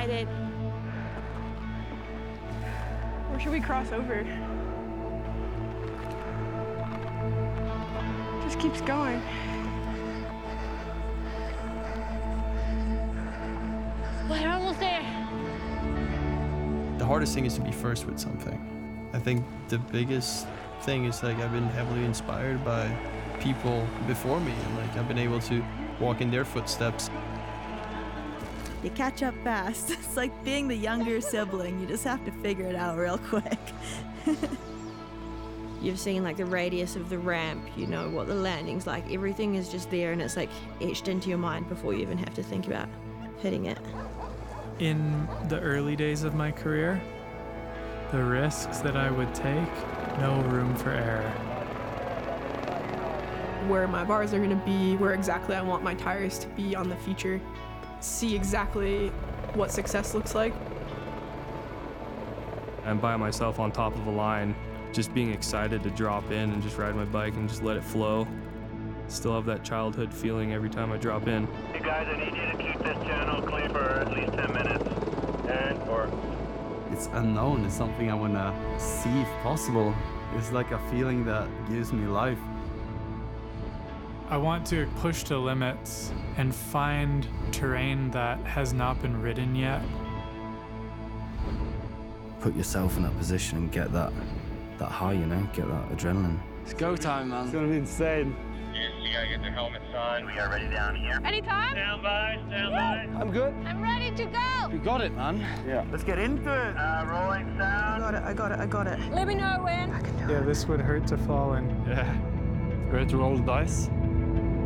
excited. Where should we cross over? Just keeps going. We're almost there. The hardest thing is to be first with something. I think the biggest thing is like I've been heavily inspired by people before me, and like I've been able to walk in their footsteps. You catch up fast. It's like being the younger sibling. You just have to figure it out real quick. You've seen like the radius of the ramp, you know what the landing's like. Everything is just there and it's like etched into your mind before you even have to think about hitting it. In the early days of my career, the risks that I would take, no room for error. Where my bars are going to be, where exactly I want my tires to be on the feature. See exactly what success looks like. I'm by myself on top of a line, just being excited to drop in and just ride my bike and just let it flow. Still have that childhood feeling every time I drop in. Hey guys, I need you to keep this channel clean for at least 10 minutes. And for... It's unknown. It's something I want to see if possible. It's like a feeling that gives me life. I want to push to limits and find terrain that has not been ridden yet. Put yourself in that position and get that high, you know, get that adrenaline. It's go time, man. It's gonna be insane. We gotta get their helmets on. We are ready down here. Anytime? Stand by, stand by. I'm good. I'm ready to go. You got it, man. Yeah. Let's get into it. Rolling sound. I got it. Let me know when. Yeah, this would hurt to fall in. Yeah. Ready to roll the dice?